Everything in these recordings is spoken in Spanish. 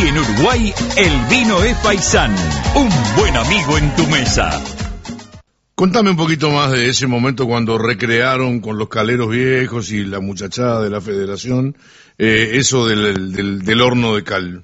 Y en Uruguay, el vino es Paisán, un buen amigo en tu mesa. Contame un poquito más de ese momento cuando recrearon con los caleros viejos y la muchachada de la federación, eso del horno de cal.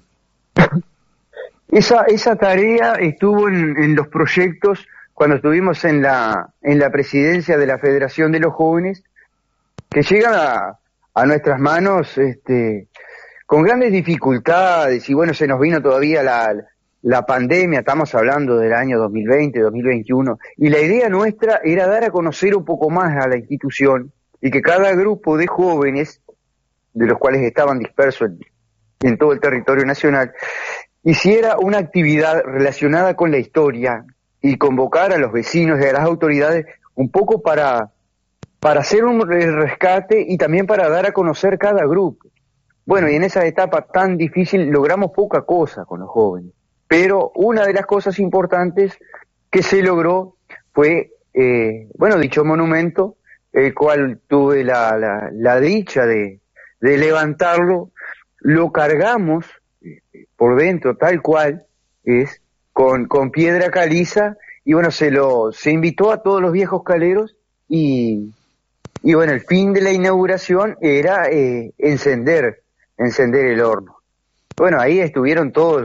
Esa tarea estuvo en los proyectos cuando estuvimos en la presidencia de la Federación de los Jóvenes, que llegan a nuestras manos con grandes dificultades, y bueno, se nos vino todavía la pandemia, estamos hablando del año 2020, 2021, y la idea nuestra era dar a conocer un poco más a la institución y que cada grupo de jóvenes, de los cuales estaban dispersos en todo el territorio nacional, hiciera una actividad relacionada con la historia y convocar a los vecinos y a las autoridades un poco para hacer el rescate y también para dar a conocer cada grupo. Bueno, y en esa etapa tan difícil logramos poca cosa con los jóvenes, pero una de las cosas importantes que se logró fue, dicho monumento, el cual tuve la dicha de levantarlo, lo cargamos por dentro tal cual es, con piedra caliza, y bueno, se invitó a todos los viejos caleros y bueno, el fin de la inauguración era encender el horno. Bueno, ahí estuvieron todos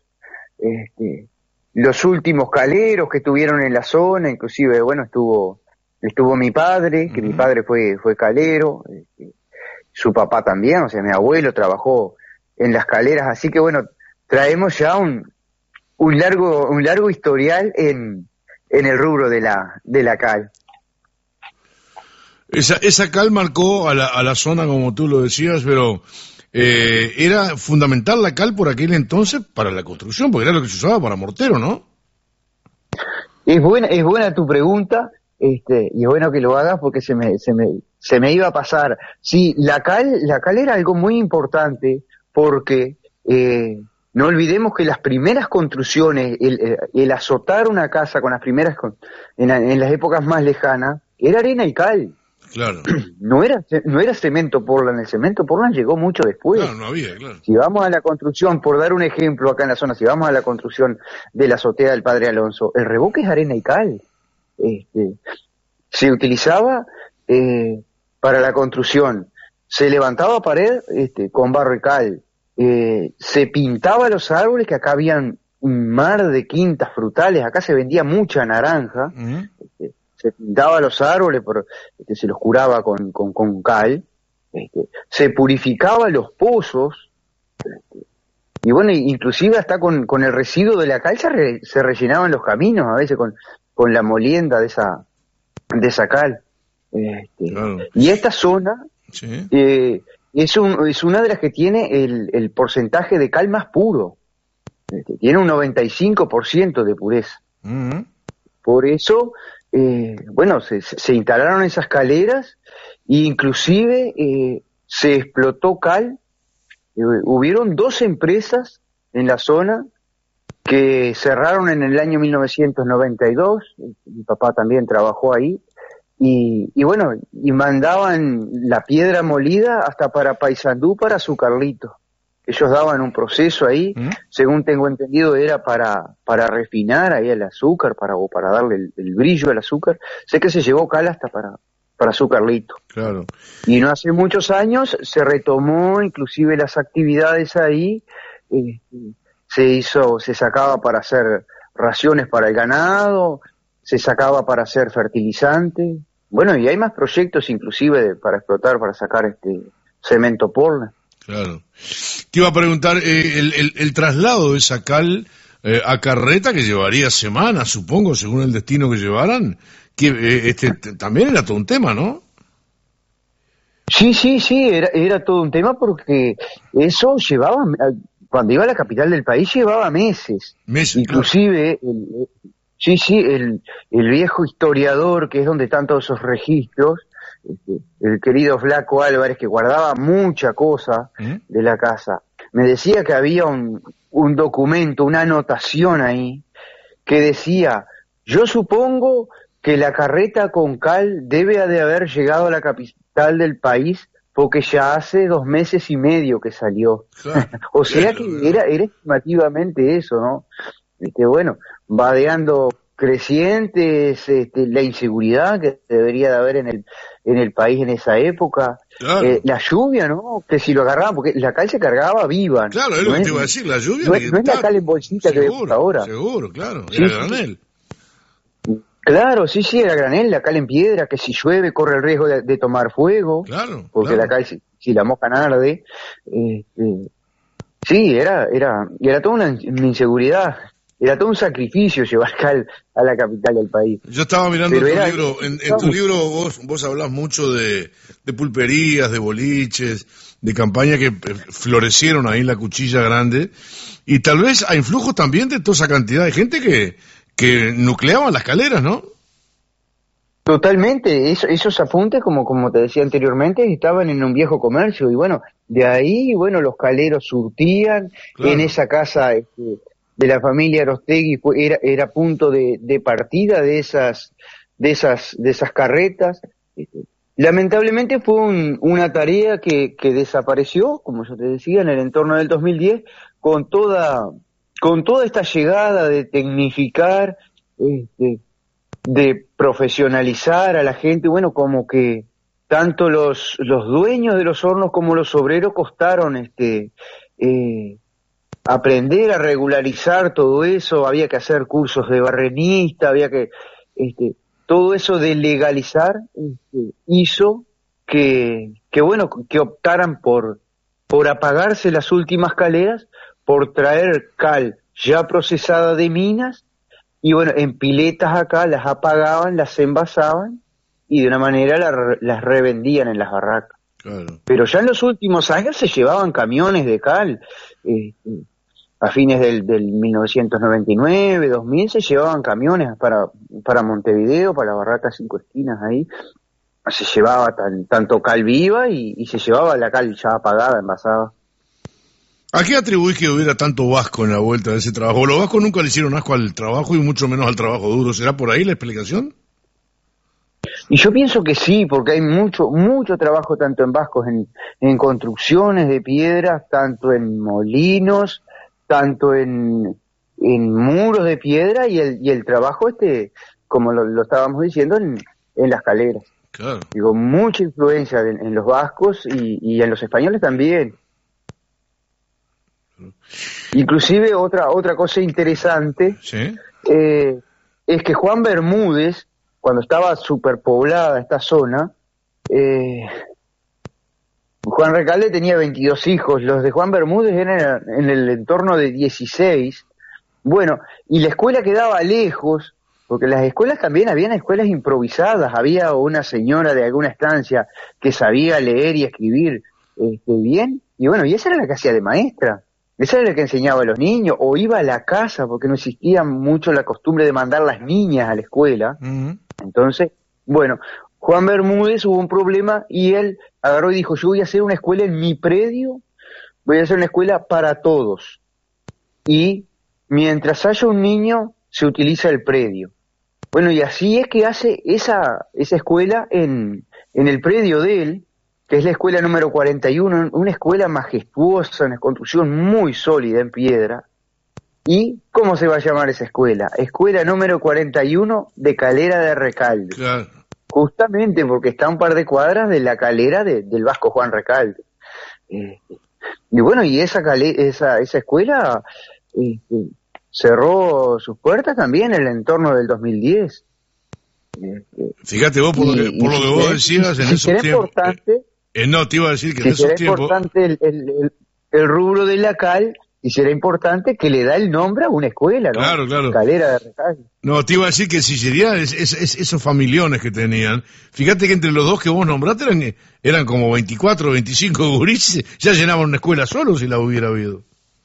los últimos caleros que estuvieron en la zona, inclusive, bueno, estuvo mi padre, que mi padre fue calero, su papá también, o sea, mi abuelo trabajó en las caleras, así que bueno, traemos ya un largo historial en el rubro de la cal. Esa cal marcó a la zona, como tú lo decías, pero era fundamental la cal por aquel entonces para la construcción, porque era lo que se usaba para mortero, ¿no? Es buena tu pregunta, y es bueno que lo hagas porque se me iba a pasar. Sí, la cal era algo muy importante porque no olvidemos que las primeras construcciones, el azotar una casa con las primeras, en las épocas más lejanas, era arena y cal. Claro. No era cemento Portland, el cemento Portland llegó mucho después. Claro, no había, claro. Si vamos a la construcción, por dar un ejemplo acá en la zona, si vamos a la construcción de la azotea del Padre Alonso, el revoque es arena y cal. Se utilizaba para la construcción, se levantaba pared con barro y cal, se pintaba los árboles, que acá habían un mar de quintas frutales, acá se vendía mucha naranja, se pintaba los árboles, se los curaba con cal, se purificaba los pozos, y bueno, inclusive hasta con el residuo de la cal se rellenaban los caminos, a veces con la molienda de esa cal. Claro. Y esta zona Sí. es una de las que tiene el porcentaje de cal más puro. Tiene un 95% de pureza. Por eso, se instalaron esas caleras e inclusive se explotó cal. Hubieron 2 empresas en la zona que cerraron en el año 1992, mi papá también trabajó ahí, y mandaban la piedra molida hasta para Paysandú, para Azucarlito. Ellos daban un proceso ahí, según tengo entendido era para refinar ahí el azúcar, para darle el brillo al azúcar. Sé que se llevó cal hasta para Azucarlito. Claro. Y no hace muchos años se retomó inclusive las actividades ahí, se sacaba para hacer raciones para el ganado, se sacaba para hacer fertilizante. Bueno, y hay más proyectos inclusive para explotar, para sacar cemento Portland. Claro. Te iba a preguntar, el traslado de esa cal a carreta, que llevaría semanas, supongo, según el destino que llevaran, que también era todo un tema, ¿no? Sí, era todo un tema porque eso llevaba, cuando iba a la capital del país llevaba meses. Inclusive, claro. El viejo historiador, que es donde están todos esos registros, el querido Flaco Álvarez, que guardaba mucha cosa de la casa, me decía que había un documento, una anotación ahí, que decía: yo supongo que la carreta con cal debe de haber llegado a la capital del país porque ya hace 2 meses y medio que salió. Claro, O sea que era estimativamente eso, ¿no? Bueno, vadeando crecientes, la inseguridad que debería de haber en el país en esa época, claro. la lluvia, ¿no? Que si lo agarraban, porque la cal se cargaba viva. Claro, es lo que te iba a decir, la lluvia... No es la cal en bolsita que vemos ahora. Seguro, claro, Sí, era sí. granel. Claro, sí, era granel, la cal en piedra, que si llueve corre el riesgo de tomar fuego, Claro, porque claro. la cal, si la mojan arde. Sí, era toda una inseguridad, era todo un sacrificio llevar cal a la capital del país. Yo estaba mirando Pero en tu era... libro, en tu libro vos hablás mucho de pulperías, de boliches, de campañas que florecieron ahí en la Cuchilla Grande, y tal vez a influjo también de toda esa cantidad de gente que nucleaban las caleras, ¿no? Totalmente, esos apuntes, como te decía anteriormente, estaban en un viejo comercio, y bueno, de ahí, bueno, los caleros surtían. Claro. En esa casa de la familia Arostegui era punto de partida de esas carretas. Lamentablemente fue una tarea que desapareció, como yo te decía, en el entorno del 2010, con toda esta llegada de tecnificar, de profesionalizar a la gente. Bueno, como que tanto los dueños de los hornos como los obreros costaron aprender a regularizar todo eso. Había que hacer cursos de barrenista, había que todo eso de legalizar hizo que optaran por apagarse las últimas caleras, por traer cal ya procesada de minas, y bueno, en piletas acá las apagaban, las envasaban y de una manera las revendían en las barracas. Claro. Pero ya en los últimos años se llevaban camiones de cal. A fines del 1999, 2000, se llevaban camiones para Montevideo, para la barraca Cinco Esquinas ahí. Se llevaba tanto cal viva y se llevaba la cal ya apagada, envasada. ¿A qué atribuís que hubiera tanto vasco en la vuelta de ese trabajo? Los vascos nunca le hicieron asco al trabajo y mucho menos al trabajo duro. ¿Será por ahí la explicación? Y yo pienso que sí, porque hay mucho trabajo tanto en vascos, en construcciones de piedras, tanto en molinos, tanto en muros de piedra, y el trabajo como lo estábamos diciendo, en las caleras. Claro. Digo, mucha influencia en los vascos y en los españoles también. Inclusive otra cosa interesante, ¿Sí? es que Juan Bermúdez, cuando estaba superpoblada esta zona, Juan Recalde tenía 22 hijos, los de Juan Bermúdez eran en el entorno de 16, bueno, y la escuela quedaba lejos, porque las escuelas también habían escuelas improvisadas, había una señora de alguna estancia que sabía leer y escribir bien, y bueno, y esa era la que hacía de maestra. Esa era la que enseñaba a los niños, o iba a la casa, porque no existía mucho la costumbre de mandar las niñas a la escuela. Uh-huh. Entonces, bueno, Juan Bermúdez hubo un problema y él agarró y dijo, yo voy a hacer una escuela en mi predio, voy a hacer una escuela para todos. Y mientras haya un niño, se utiliza el predio. Bueno, y así es que hace esa escuela en el predio de él, que es la escuela número 41, una escuela majestuosa, una construcción muy sólida en piedra. ¿Y cómo se va a llamar esa escuela? Escuela número 41 de Calera de Recalde. Claro. Justamente porque está a un par de cuadras de la calera del vasco Juan Recalde. Y bueno, y esa escuela cerró sus puertas también en el entorno del 2010. Fíjate vos, por lo que vos decías en esos tiempos. No, te iba a decir que en esos tiempos... importante el rubro de la cal, y será importante que le da el nombre a una escuela, ¿no? Claro, claro. Calera de Recalde. No, te iba a decir que si sería esos familiones que tenían, fíjate que entre los dos que vos nombraste eran como 24, 25 gurises, ya llenaban una escuela solo si la hubiera habido.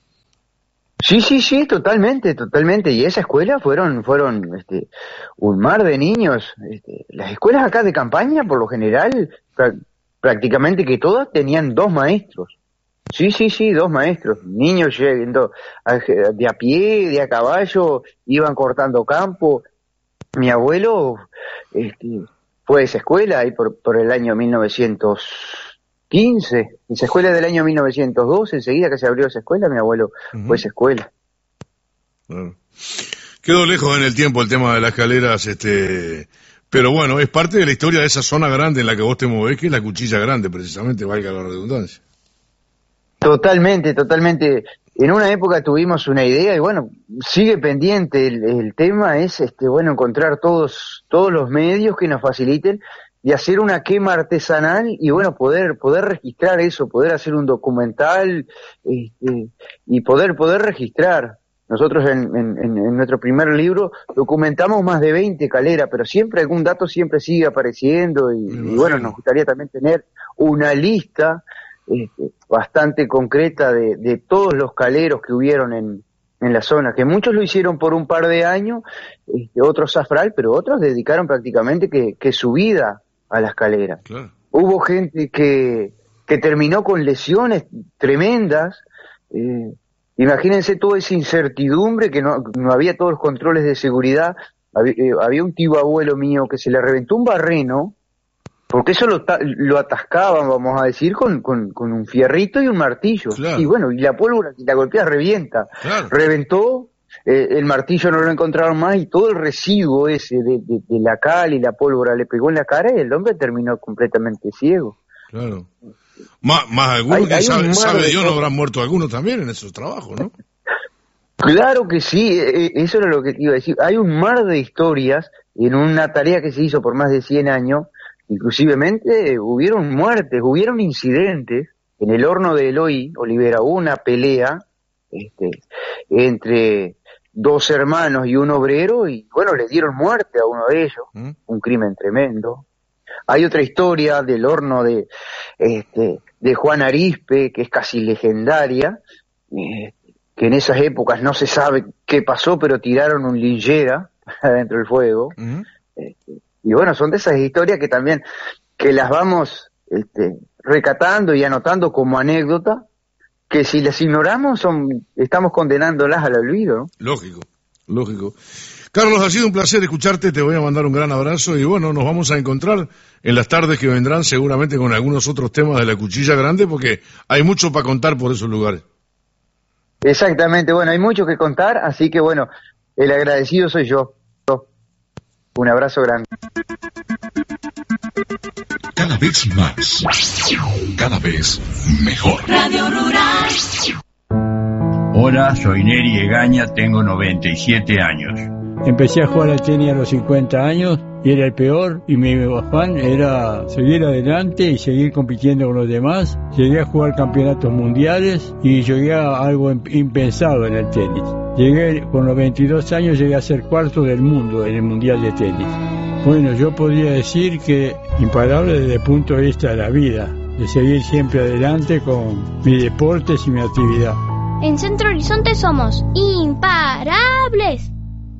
Sí, totalmente. Y esa escuela fueron un mar de niños. Las escuelas acá de campaña, por lo general, prácticamente que todas tenían 2 maestros. Sí, 2 maestros. Niños yendo de a pie, de a caballo, iban cortando campo. Mi abuelo fue a esa escuela ahí por el año 1900, 15, esa escuela del año 1902, enseguida que se abrió esa escuela, mi abuelo fue a esa escuela. Quedó lejos en el tiempo el tema de las escaleras, pero bueno, es parte de la historia de esa zona grande en la que vos te movés, que es la Cuchilla Grande, precisamente, valga la redundancia. Totalmente. En una época tuvimos una idea y bueno, sigue pendiente el tema, es encontrar todos los medios que nos faciliten de hacer una quema artesanal y bueno, poder registrar eso, poder hacer un documental y poder registrar. Nosotros en nuestro primer libro documentamos más de 20 caleras, pero siempre algún dato siempre sigue apareciendo y bueno, nos gustaría también tener una lista bastante concreta de todos los caleros que hubieron en la zona, que muchos lo hicieron por un par de años, otros zafral, pero otros dedicaron prácticamente que su vida a las caleras. Claro. Hubo gente que terminó con lesiones tremendas, imagínense toda esa incertidumbre, que no había todos los controles de seguridad. Había un tío abuelo mío que se le reventó un barreno, porque eso lo atascaban, vamos a decir, con un fierrito y un martillo. Claro. Y bueno, y la pólvora, si la golpeas, revienta. Claro. Reventó, el martillo no lo encontraron más y todo el residuo ese de la cal y la pólvora le pegó en la cara y el hombre terminó completamente ciego. Claro. Más algunos que sabe Dios, no habrán muerto algunos también en esos trabajos, ¿no? Claro que sí, eso era lo que te iba a decir. Hay un mar de historias en una tarea que se hizo por más de 100 años. Inclusivemente hubieron muertes, hubieron incidentes. En el horno de Eloy Olivera hubo una pelea entre dos hermanos y un obrero y bueno, le dieron muerte a uno de ellos, un crimen tremendo. Hay otra historia del horno de Juan Arispe, que es casi legendaria, que en esas épocas no se sabe qué pasó, pero tiraron un linchera adentro del fuego. Y bueno, son de esas historias que también, que las vamos recatando y anotando como anécdota, que si las ignoramos estamos condenándolas al olvido, ¿no? Lógico. Carlos, ha sido un placer escucharte, te voy a mandar un gran abrazo y bueno, nos vamos a encontrar en las tardes que vendrán seguramente con algunos otros temas de la Cuchilla Grande porque hay mucho para contar por esos lugares. Exactamente, bueno, hay mucho que contar, así que bueno, el agradecido soy yo. Un abrazo grande. Cada vez más, cada vez mejor. Radio Rural. Hola, soy Neri Egaña, tengo 97 años. Empecé a jugar al tenis a los 50 años y era el peor y mi afán era seguir adelante y seguir compitiendo con los demás. Llegué a jugar campeonatos mundiales y llegué a algo impensado en el tenis. Con los 22 años llegué a ser cuarto del mundo en el mundial de tenis. Bueno, yo podría decir que imparable desde el punto de vista de la vida, de seguir siempre adelante con mis deportes y mi actividad. En Centro Horizonte somos imparables.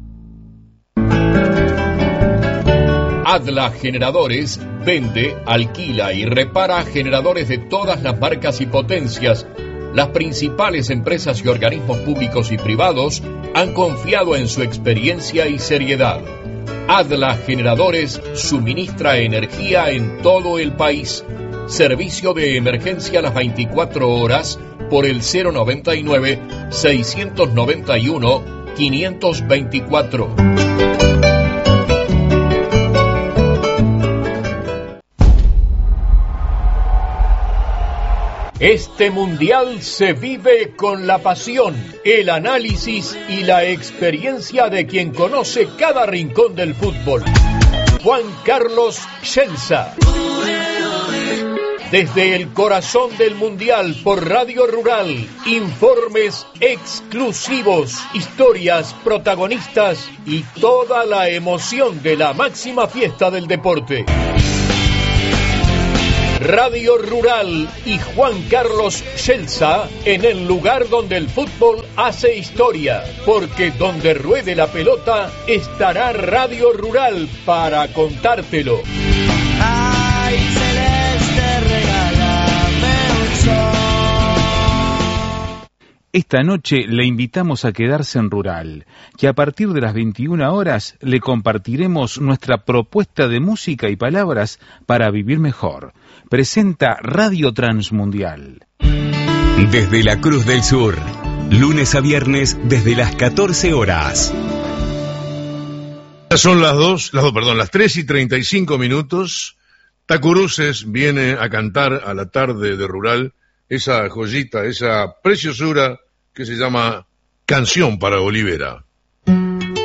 Adla Generadores vende, alquila y repara generadores de todas las marcas y potencias. Las principales empresas y organismos públicos y privados han confiado en su experiencia y seriedad. Adla Generadores suministra energía en todo el país. Servicio de emergencia las 24 horas por el 099-691-524. Este mundial se vive con la pasión, el análisis y la experiencia de quien conoce cada rincón del fútbol. Juan Carlos Schelza. Desde el corazón del mundial por Radio Rural, informes exclusivos, historias, protagonistas y toda la emoción de la máxima fiesta del deporte. Radio Rural y Juan Carlos Schelza en el lugar donde el fútbol hace historia, porque donde ruede la pelota estará Radio Rural para contártelo. Ay, Celeste, regálame un sol. Esta noche le invitamos a quedarse en Rural, que a partir de las 21 horas le compartiremos nuestra propuesta de música y palabras para vivir mejor. Presenta Radio Transmundial. Desde la Cruz del Sur, lunes a viernes desde las 14 horas. Son las 3:35. Tacuruces viene a cantar a la tarde de Rural esa joyita, esa preciosura que se llama Canción para Olivera.